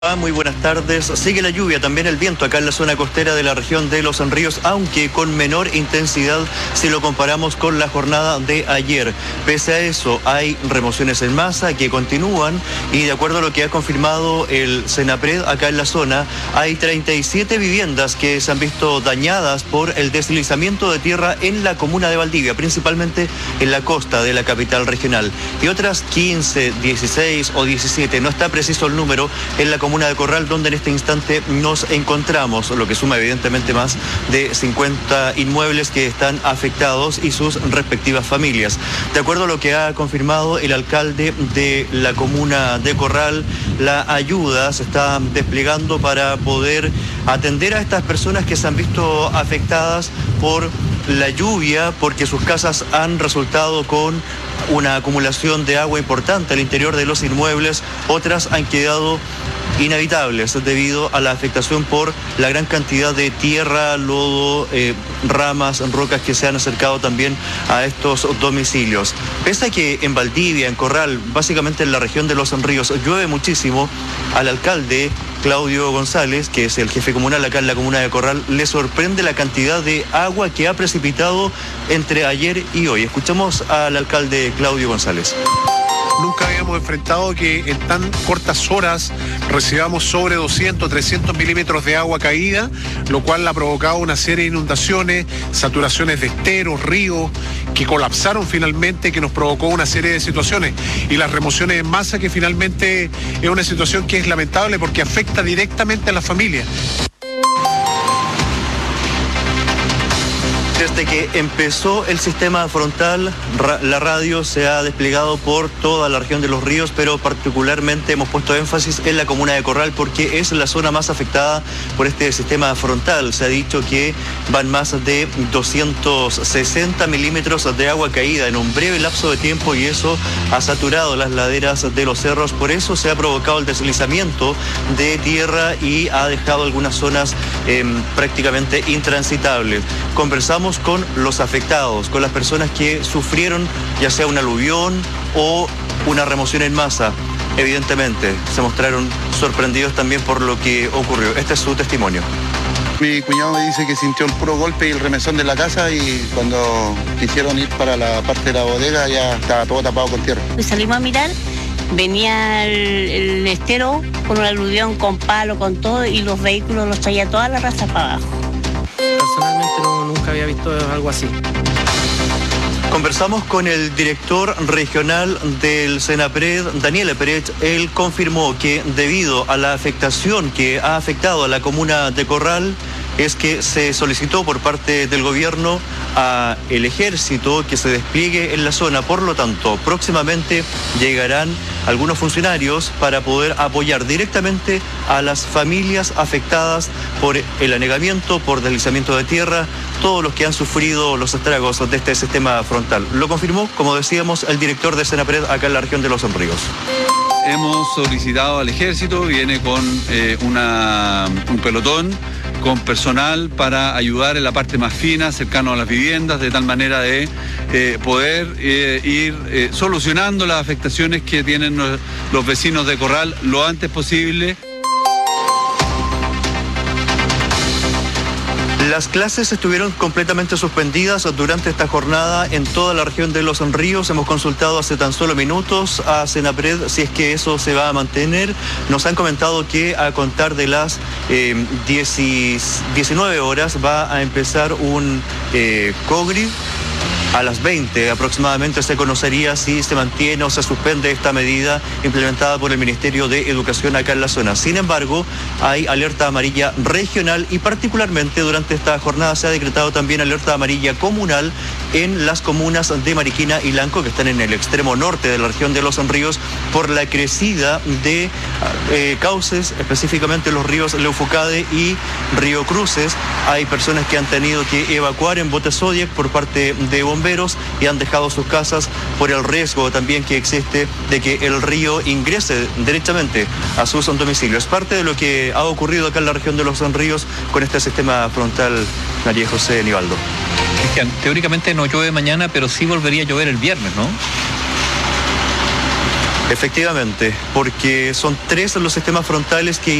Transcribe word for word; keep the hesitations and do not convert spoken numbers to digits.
Ah, muy buenas tardes. Sigue la lluvia, también el viento acá en la zona costera de la región de Los Ríos, aunque con menor intensidad si lo comparamos con la jornada de ayer. Pese a eso, hay remociones en masa que continúan y de acuerdo a lo que ha confirmado el Senapred acá en la zona, hay treinta y siete viviendas que se han visto dañadas por el deslizamiento de tierra en la comuna de Valdivia, principalmente en la costa de la capital regional. Y otras quince, dieciséis o diecisiete, no está preciso el número, en la comuna de Corral, donde en este instante nos encontramos, lo que suma evidentemente más de cincuenta inmuebles que están afectados y sus respectivas familias. De acuerdo a lo que ha confirmado el alcalde de la comuna de Corral, la ayuda se está desplegando para poder atender a estas personas que se han visto afectadas por la lluvia, porque sus casas han resultado con una acumulación de agua importante al interior de los inmuebles. Otras han quedado inhabitables debido a la afectación por la gran cantidad de tierra, lodo, eh, ramas, rocas que se han acercado también a estos domicilios. Pese a que en Valdivia, en Corral, básicamente en la región de Los Ríos, llueve muchísimo, al alcalde Claudio González, que es el jefe comunal acá en la comuna de Corral, le sorprende la cantidad de agua que ha precipitado entre ayer y hoy. Escuchamos al alcalde Claudio González. Nunca habíamos enfrentado que en tan cortas horas recibamos sobre doscientos, trescientos milímetros de agua caída, lo cual ha provocado una serie de inundaciones, saturaciones de esteros, ríos, que colapsaron finalmente, que nos provocó una serie de situaciones. Y las remociones en masa, que finalmente es una situación que es lamentable porque afecta directamente a las familias. Desde que empezó el sistema frontal, la radio se ha desplegado por toda la región de Los Ríos, pero particularmente hemos puesto énfasis en la comuna de Corral porque es la zona más afectada por este sistema frontal. Se ha dicho que van más de doscientos sesenta milímetros de agua caída en un breve lapso de tiempo y eso ha saturado las laderas de los cerros. Por eso se ha provocado el deslizamiento de tierra y ha dejado algunas zonas eh, prácticamente intransitables. Conversamos con los afectados, con las personas que sufrieron ya sea un aluvión o una remoción en masa. Evidentemente, se mostraron sorprendidos también por lo que ocurrió. Este es su testimonio. Mi cuñado me dice que sintió el puro golpe y el remesón de la casa y cuando quisieron ir para la parte de la bodega ya estaba todo tapado con tierra. Salimos a mirar, venía el, el estero con un aluvión, con palo, con todo y los vehículos los traía toda la raza para abajo. Personalmente no, nunca había visto algo así. Conversamos con el director regional del Senapred, Daniel Pérez. Él confirmó que debido a la afectación que ha afectado a la comuna de Corral, es que se solicitó por parte del gobierno a el ejército que se despliegue en la zona. Por lo tanto, próximamente llegarán algunos funcionarios para poder apoyar directamente a las familias afectadas por el anegamiento, por deslizamiento de tierra, todos los que han sufrido los estragos de este sistema frontal. Lo confirmó, como decíamos, el director de Senapred acá en la región de Los Ríos. Hemos solicitado al ejército, viene con eh, una, un pelotón, con personal para ayudar en la parte más fina, cercano a las viviendas, de tal manera de eh, poder eh, ir eh, solucionando las afectaciones que tienen los vecinos de Corral lo antes posible. Las clases estuvieron completamente suspendidas durante esta jornada en toda la región de Los Ríos. Hemos consultado hace tan solo minutos a Senapred si es que eso se va a mantener. Nos han comentado que a contar de las eh, diecinueve horas va a empezar un eh, COGRI. A las veinte aproximadamente se conocería si se mantiene o se suspende esta medida implementada por el Ministerio de Educación acá en la zona. Sin embargo, hay alerta amarilla regional y particularmente durante esta jornada se ha decretado también alerta amarilla comunal en las comunas de Mariquina y Lanco, que están en el extremo norte de la región de Los Ríos, por la crecida de eh, cauces, específicamente los ríos Leufucade y Río Cruces. Hay personas que han tenido que evacuar en botes Zodiac por parte de bomberos y han dejado sus casas por el riesgo también que existe de que el río ingrese derechamente a sus domicilios. Parte de lo que ha ocurrido acá en la región de Los Ríos con este sistema frontal, María José Nivaldo. Teóricamente no llueve mañana, pero sí volvería a llover el viernes, ¿no? Efectivamente, porque son tres los sistemas frontales que